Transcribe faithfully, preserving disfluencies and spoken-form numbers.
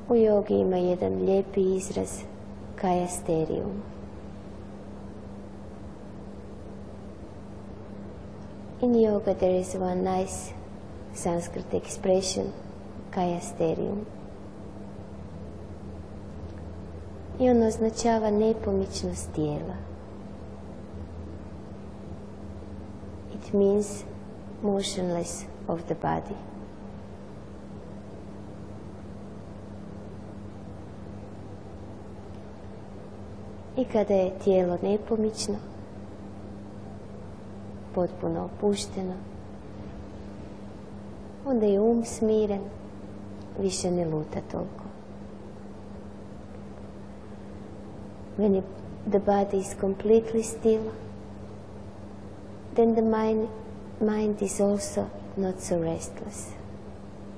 U jogi ima jedan lijepi izraz kajasterium. In yoga there is one nice Sanskrit expression, kajasterium. I ono označava nepomičnost tijela. It means motionless of the body. I kada je tijelo nepomično, potpuno opušteno, onda je um smiren, više ne luta toliko. When the body is completely still, then the mind, mind is also not so restless.